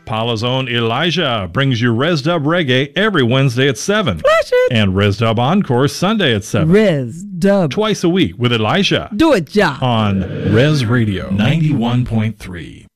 Paula's own Elijah brings you Res Dub Reggae every Wednesday at 7. Flash it. And Res Dub Encore Sunday at 7. Res Dub. Twice a week with Elijah. Do it, ja. On Res Radio 91.3.